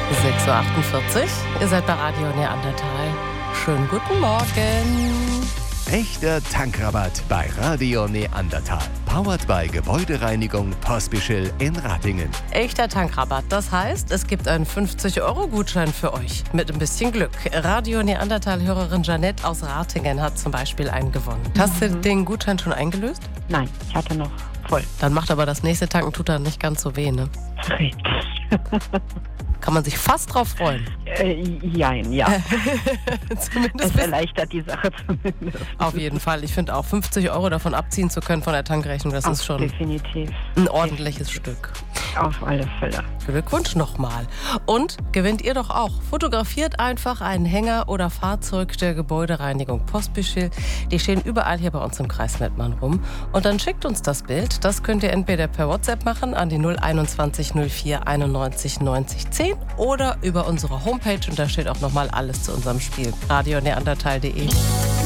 6.48 Uhr, ihr seid bei Radio Neandertal. Schönen guten Morgen. Echter Tankrabatt bei Radio Neandertal. Powered by Gebäudereinigung Pospischl in Ratingen. Echter Tankrabatt, das heißt, es gibt einen 50-Euro-Gutschein für euch. Mit ein bisschen Glück. Radio Neandertal-Hörerin Janette aus Ratingen hat zum Beispiel einen gewonnen. Hast du den Gutschein schon eingelöst? Nein, ich hatte noch voll. Dann macht aber das nächste Tanken tut dann nicht ganz so weh, ne? Richtig. Kann man sich fast drauf freuen. Jein, ja. Zumindest Es erleichtert die Sache zumindest. auf jeden Fall. Ich finde auch 50 Euro davon abziehen zu können von der Tankrechnung, das ist schon Definitiv. ein ordentliches Stück. Auf alle Fälle. Glückwunsch nochmal. Und gewinnt ihr doch auch. Fotografiert einfach einen Hänger oder Fahrzeug der Gebäudereinigung Pospischl. Die stehen überall hier bei uns im Kreis Mettmann rum. Und dann schickt uns das Bild. Das könnt ihr entweder per WhatsApp machen an die 021 04 91 90 10 oder über unsere Homepage. Und da steht auch nochmal alles zu unserem Spiel. radioneandertal.de.